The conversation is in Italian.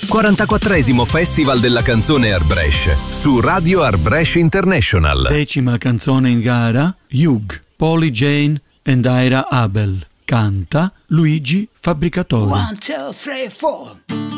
44esimo Festival della canzone Arbresh su Radio Arbresh International. 10ª canzone in gara, Hugh, Polly Jane and Ira Abel. Canta Luigi Fabbricatore. 1, 2, 3, 4.